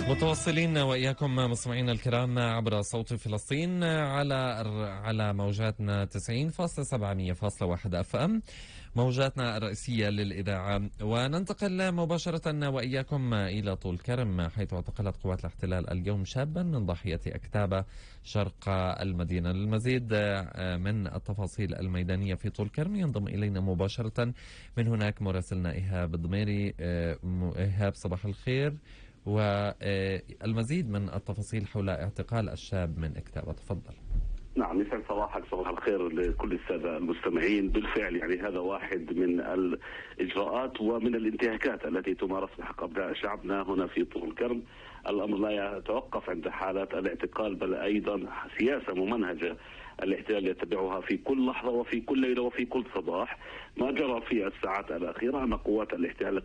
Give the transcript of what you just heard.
متواصلين وإياكم مستمعينا الكرام عبر صوت فلسطين على موجاتنا 90.7 اف ام، موجاتنا الرئيسية للإذاعة. وننتقل مباشرة وإياكم إلى طول كرم، حيث اعتقلت قوات الاحتلال اليوم شابا من ضاحية أكتابة شرق المدينة. للمزيد من التفاصيل الميدانية في طول كرم ينضم إلينا مباشرة من هناك مراسلنا إيهاب الضميري. إيهاب، صباح الخير، والمزيد من التفاصيل حول اعتقال الشاب من أكتابة. تفضل. نعم، يسعد صباحك، صباح الخير لكل السادة المستمعين. بالفعل يعني هذا واحد من الإجراءات ومن الانتهاكات التي تمارس بحق أبناء شعبنا هنا في طول كرم. الأمر لا يتوقف عند حالات الاعتقال، بل أيضا سياسة ممنهجة الاحتلال يتبعها في كل لحظة وفي كل ليلة وفي كل صباح. ما جرى في الساعات الأخيرة أن قوات الاحتلال